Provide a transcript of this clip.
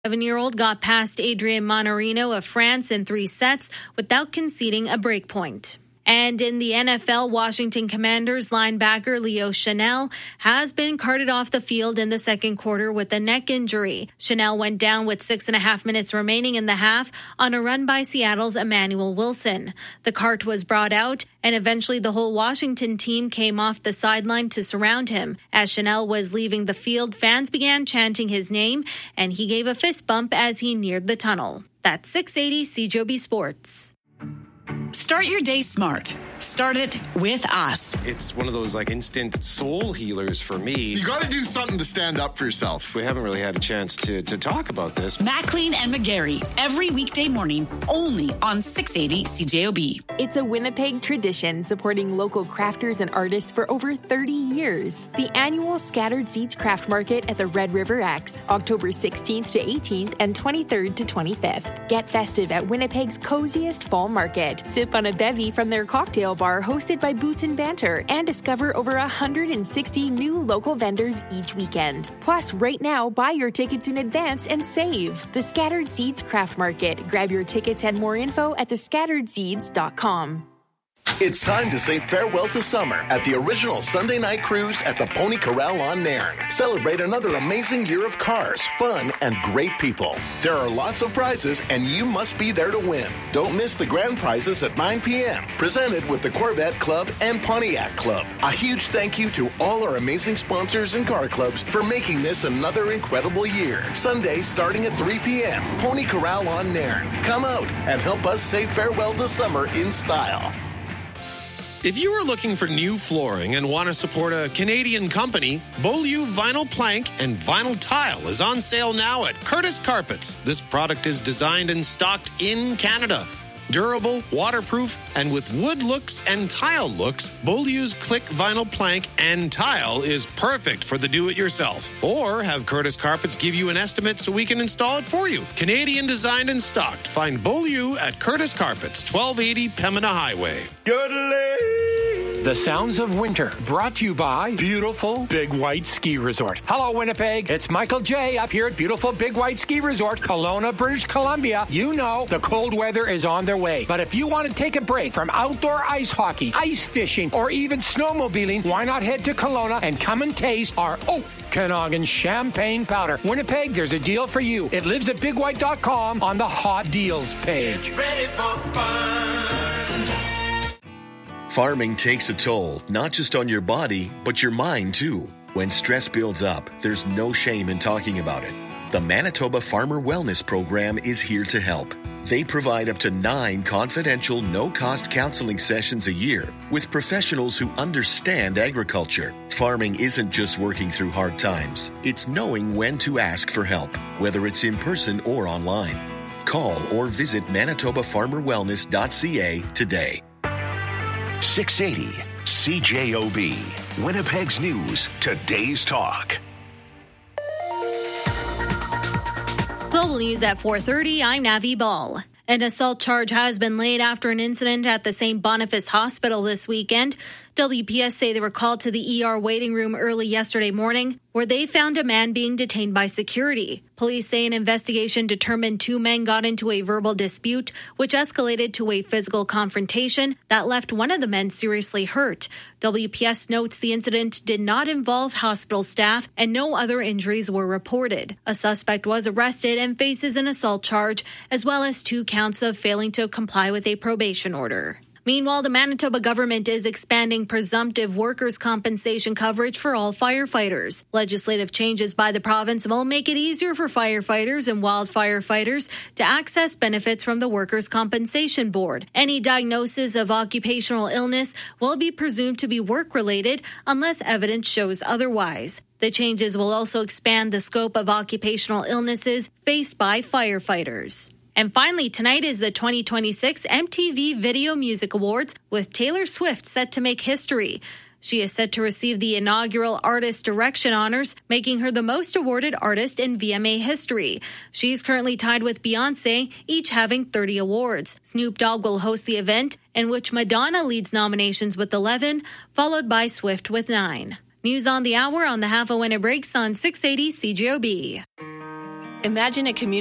7-year-old got past Adrian Manarino of France in 3 sets without conceding a break point. And in the NFL, Washington Commanders linebacker Leo Chanel has been carted off the field in the second quarter with a neck injury. Chanel went down with 6.5 minutes remaining in the half on a run by Seattle's Emmanuel Wilson. The cart was brought out, and eventually the whole Washington team came off the sideline to surround him. As Chanel was leaving the field, fans began chanting his name, and he gave a fist bump as he neared the tunnel. That's 680 CJOB Sports. Start your day smart. Start it with us. It's one of those instant soul healers for me. You got to do something to stand up for yourself. We haven't really had a chance to talk about this. Maclean and McGarry, every weekday morning, only on 680 CJOB. It's a Winnipeg tradition supporting local crafters and artists for over 30 years. The annual Scattered Seeds Craft Market at the Red River X, October 16th to 18th and 23rd to 25th. Get festive at Winnipeg's coziest fall market. Sip on a bevy from their cocktail bar hosted by Boots and Banter and discover over 160 new local vendors each weekend. Plus, right now, buy your tickets in advance and save. The Scattered Seeds Craft Market. Grab your tickets and more info at thescatteredseeds.com. It's time to say farewell to summer at the original Sunday night cruise at the Pony Corral on Nairn. Celebrate another amazing year of cars, fun, and great people. There are lots of prizes, and you must be there to win. Don't miss the grand prizes at 9 p.m., presented with the Corvette Club and Pontiac Club. A huge thank you to all our amazing sponsors and car clubs for making this another incredible year. Sunday starting at 3 p.m., Pony Corral on Nairn. Come out and help us say farewell to summer in style. If you are looking for new flooring and want to support a Canadian company, Beaulieu Vinyl Plank and Vinyl Tile is on sale now at Curtis Carpets. This product is designed and stocked in Canada. Durable, waterproof, and with wood looks and tile looks, Beaulieu's Click Vinyl Plank and Tile is perfect for the do-it-yourself. Or have Curtis Carpets give you an estimate so we can install it for you. Canadian designed and stocked. Find Beaulieu at Curtis Carpets, 1280 Pembina Highway. The Sounds of Winter, brought to you by beautiful Big White Ski Resort. Hello, Winnipeg. It's Michael J. up here at beautiful Big White Ski Resort, Kelowna, British Columbia. You know the cold weather is on their way. But if you want to take a break from outdoor ice hockey, ice fishing, or even snowmobiling, why not head to Kelowna and come and taste our Okanagan Champagne Powder. Winnipeg, there's a deal for you. It lives at bigwhite.com on the Hot Deals page. Get ready for fun. Farming takes a toll, not just on your body, but your mind too. When stress builds up, there's no shame in talking about it. The Manitoba Farmer Wellness Program is here to help. They provide up to 9 confidential, no-cost counseling sessions a year with professionals who understand agriculture. Farming isn't just working through hard times. It's knowing when to ask for help, whether it's in person or online. Call or visit manitobafarmerwellness.ca today. 680 CJOB, Winnipeg's News, Today's Talk. Global News at 4:30, I'm Navi Ball. An assault charge has been laid after an incident at the St. Boniface Hospital this weekend. WPS say they were called to the ER waiting room early yesterday morning, where they found a man being detained by security. Police say an investigation determined 2 men got into a verbal dispute, which escalated to a physical confrontation that left one of the men seriously hurt. WPS notes the incident did not involve hospital staff and no other injuries were reported. A suspect was arrested and faces an assault charge, as well as 2 counts of failing to comply with a probation order. Meanwhile, the Manitoba government is expanding presumptive workers' compensation coverage for all firefighters. Legislative changes by the province will make it easier for firefighters and wildfire fighters to access benefits from the Workers' Compensation Board. Any diagnosis of occupational illness will be presumed to be work-related unless evidence shows otherwise. The changes will also expand the scope of occupational illnesses faced by firefighters. And finally, tonight is the 2026 MTV Video Music Awards, with Taylor Swift set to make history. She is set to receive the inaugural Artist Direction honors, making her the most awarded artist in VMA history. She's currently tied with Beyoncé, each having 30 awards. Snoop Dogg will host the event, in which Madonna leads nominations with 11, followed by Swift with 9. News on the hour on the half hour when it breaks on 680 CJOB. Imagine a community